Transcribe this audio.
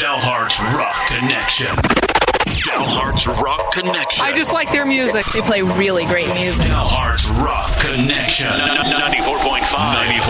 Dalhart's Rock Connection. Dalhart's Rock Connection. I just like their music. They play really great music. Dalhart's Rock Connection. 94.5.